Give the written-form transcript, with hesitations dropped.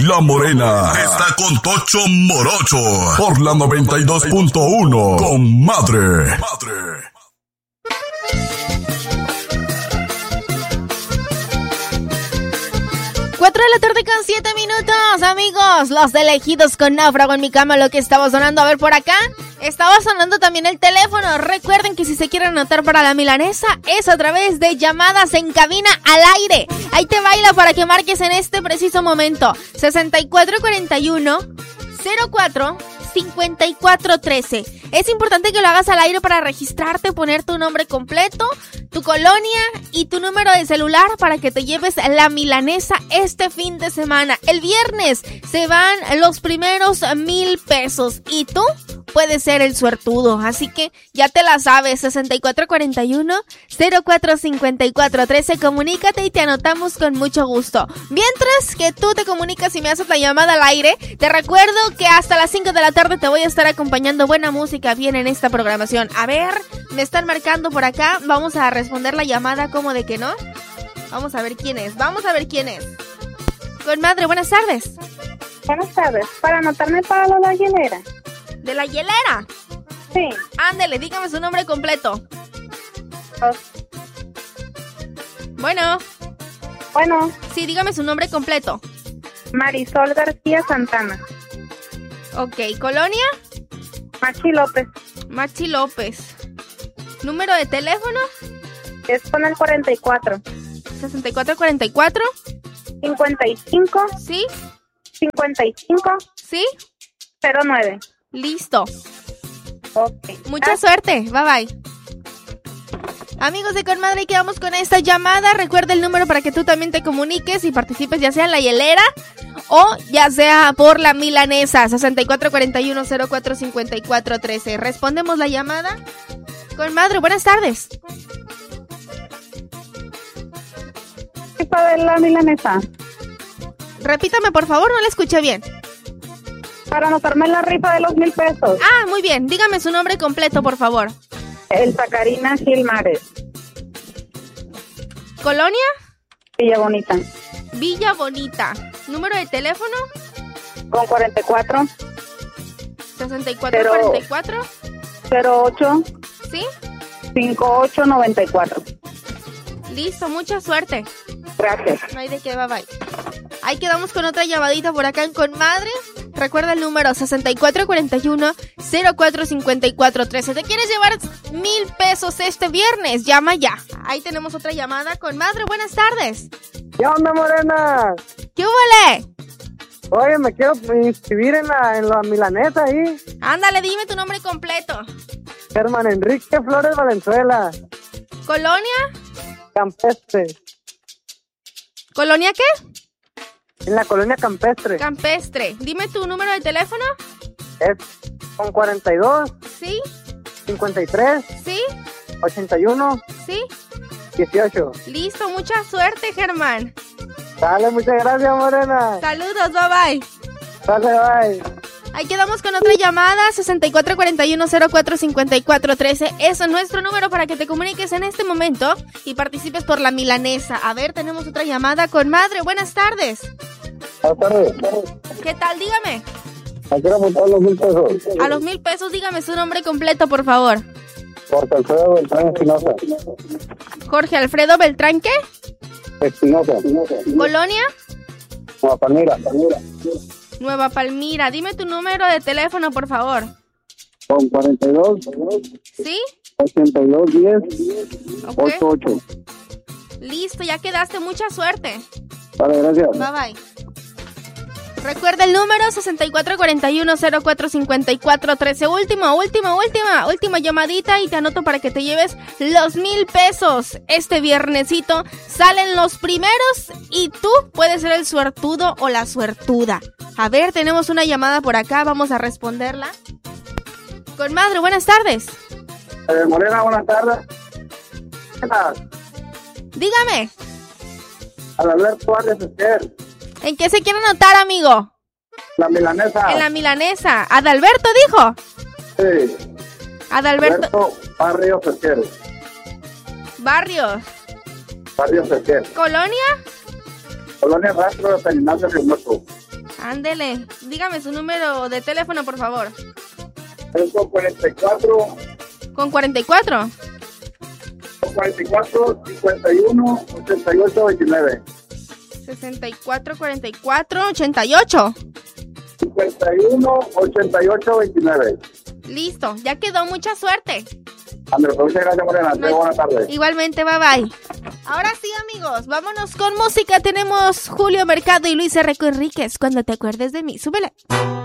La Morena está con Tocho Morocho por la 92.1. Comadre. 4 de la tarde con 7 minutos, amigos. Los elegidos con Náufrago en mi cama, lo que estaba sonando. A ver, por acá estaba sonando también el teléfono. Recuerden que si se quieren anotar para la milanesa es a través de llamadas en cabina al aire. Ahí te baila para que marques en este preciso momento. 6441 04 5413. Es importante que lo hagas al aire para registrarte, poner tu nombre completo, tu colonia y tu número de celular para que te lleves la milanesa este fin de semana. El viernes se van los primeros 1,000 pesos y tú puedes ser el suertudo. Así que ya te la sabes, 6441 04 5413. Comunícate y te anotamos con mucho gusto. Mientras que tú te comunicas y me haces la llamada al aire, te recuerdo que hasta las 5 de la tarde te voy a estar acompañando. Buena música viene en esta programación. A ver, me están marcando por acá. Vamos a responder la llamada, ¿cómo de que no? Vamos a ver quién es. Comadre, buenas tardes. Buenas tardes. Para anotarme para lo de la hielera. ¿De la hielera? Sí. Ándele, dígame su nombre completo. Bueno. Sí, dígame su nombre completo. Marisol García Santana. Ok, ¿colonia? Machi López. ¿Número de teléfono? Es con el 44. 6444. 55. ¿Sí? 55. ¿Sí? 09. Listo. Ok. Mucha suerte. Bye bye. Amigos de Comadre, quedamos con esta llamada. Recuerda el número para que tú también te comuniques y participes, ya sea en la hielera o ya sea por la milanesa. 6441 04 5413. Respondemos la llamada. Comadre, buenas tardes. Rifa de la milanesa. Repítame, por favor, no la escuché bien. Para anotarme la rifa de los 1,000 pesos. Ah, muy bien. Dígame su nombre completo, por favor. Elsa Karina Gilmares. ¿Colonia? Villa Bonita. ¿Número de teléfono? Con 44. 6444. 08. ¿Sí? 5894. Listo, mucha suerte. Gracias. No hay de qué, bye bye. Ahí quedamos con otra llamadita por acá en Comadre. Recuerda el número 6441 04 5413. ¿Te quieres llevar 1,000 pesos este viernes? Llama ya. Ahí tenemos otra llamada. Comadre, buenas tardes. ¿Qué onda, Morena? ¿Qué huele? Oye, me quiero inscribir en la milanesa ahí. Ándale, dime tu nombre completo. Germán Enrique Flores Valenzuela. ¿Colonia? Campestre. ¿Colonia qué? En la colonia Campestre. Campestre. Dime tu número de teléfono. Es con 42. ¿Sí? 53. ¿Sí? 81. ¿Sí? 18. Listo, mucha suerte, Germán. Dale, muchas gracias, Morena. Saludos, bye bye. Dale, bye. Ahí quedamos con otra llamada, 6441 04 5413. Ese es nuestro número para que te comuniques en este momento y participes por la milanesa. A ver, tenemos otra llamada. Comadre, buenas tardes. Buenas tardes. ¿Qué tal? Dígame. Quiero apuntar los 1,000 pesos. A los 1,000 pesos, dígame su nombre completo, por favor. Jorge Alfredo Beltrán Espinosa. Jorge Alfredo Beltrán, ¿qué? Espinosa. ¿Colonia? Nueva Palmira. Nueva Palmira. Dime tu número de teléfono, por favor. Con 42. ¿Sí? 8210. Ok. 88. Listo, ya quedaste. Mucha suerte. Vale, gracias. Bye bye. Recuerda el número 6441 04 5413. Última llamadita y te anoto para que te lleves los 1,000 pesos. Este viernesito salen los primeros y tú puedes ser el suertudo o la suertuda. A ver, tenemos una llamada por acá, vamos a responderla. Comadre, buenas tardes. Morena, buenas tardes. Dígame. Adalberto Arias Esquer. ¿En qué se quiere anotar, amigo? La milanesa. En la milanesa. ¿Adalberto dijo? Sí. Adalberto. Barrios Esquer. Barrios Esquer. ¿Colonia? Colonia Rastro de San Ignacio Reynoso. Ándele, dígame su número de teléfono, por favor. Es con 44. ¿Con 44? Con 44, 51, 88, 29. 64, 44, 88. 51, 88, 29. Listo, ya quedó, mucha suerte. Andrés, muchas gracias, Morena. Buenas tardes. Igualmente, bye bye. Ahora sí, amigos, vámonos con música. Tenemos Julio Mercado y Luis R. Enríquez. Cuando te acuerdes de mí, súbele.